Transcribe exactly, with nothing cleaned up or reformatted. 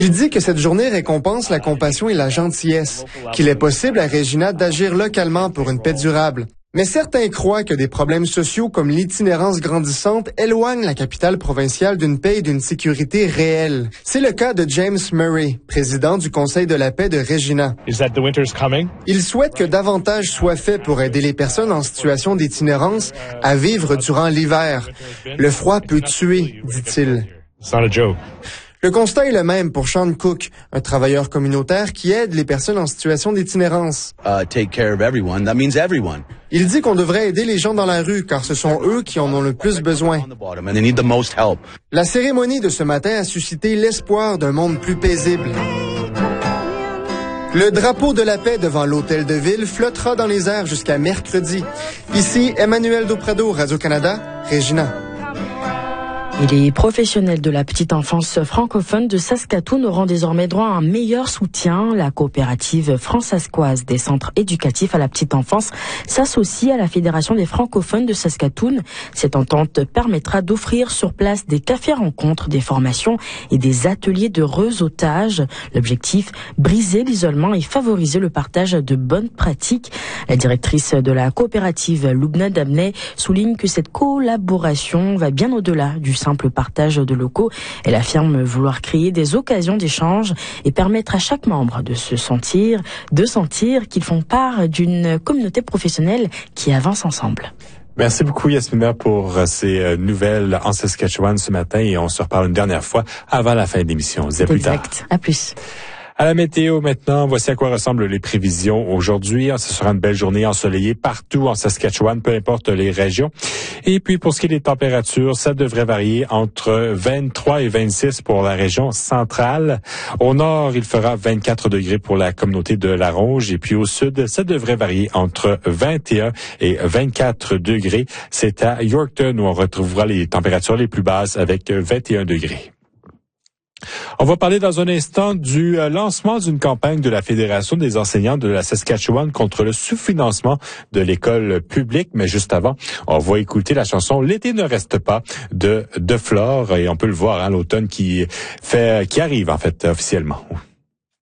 Il dit que cette journée récompense la compassion et la gentillesse, qu'il est possible à Regina d'agir localement pour une paix durable. Mais certains croient que des problèmes sociaux comme l'itinérance grandissante éloignent la capitale provinciale d'une paix et d'une sécurité réelle. C'est le cas de James Murray, président du Conseil de la paix de Regina. Il souhaite que davantage soit fait pour aider les personnes en situation d'itinérance à vivre durant l'hiver. Le froid peut tuer, dit-il. Le constat est le même pour Sean Cook, un travailleur communautaire qui aide les personnes en situation d'itinérance. Uh, take care of everyone. That means everyone. Il dit qu'on devrait aider les gens dans la rue car ce sont eux qui en ont le plus besoin. La cérémonie de ce matin a suscité l'espoir d'un monde plus paisible. Le drapeau de la paix devant l'hôtel de ville flottera dans les airs jusqu'à mercredi. Ici, Emmanuel Dauprado, Radio-Canada, Regina. Et les professionnels de la petite enfance francophone de Saskatoon auront désormais droit à un meilleur soutien. La coopérative fransaskoise des centres éducatifs à la petite enfance s'associe à la Fédération des francophones de Saskatoon. Cette entente permettra d'offrir sur place des cafés-rencontres, des formations et des ateliers de réseautage. L'objectif, briser l'isolement et favoriser le partage de bonnes pratiques. La directrice de la coopérative, Lubna Damney, souligne que cette collaboration va bien au-delà du simple partage de locaux. Elle affirme vouloir créer des occasions d'échange et permettre à chaque membre de se sentir, de sentir qu'ils font part d'une communauté professionnelle qui avance ensemble. Merci beaucoup, Yasmina, pour ces nouvelles en Saskatchewan ce matin et on se reparle une dernière fois avant la fin de l'émission. À plus tard. Exact. À plus. À la météo maintenant, voici à quoi ressemblent les prévisions aujourd'hui. Ce sera une belle journée ensoleillée partout en Saskatchewan, peu importe les régions. Et puis pour ce qui est des températures, ça devrait varier entre vingt-trois et vingt-six pour la région centrale. Au nord, il fera vingt-quatre degrés pour la communauté de La Ronge. Et puis au sud, ça devrait varier entre vingt et un et vingt-quatre degrés. C'est à Yorkton où on retrouvera les températures les plus basses avec vingt et un degrés. On va parler dans un instant du lancement d'une campagne de la Fédération des enseignants de la Saskatchewan contre le sous-financement de l'école publique. Mais juste avant, on va écouter la chanson « L'été ne reste pas » de De Flore. Et on peut le voir, hein, l'automne qui fait, qui arrive en fait officiellement.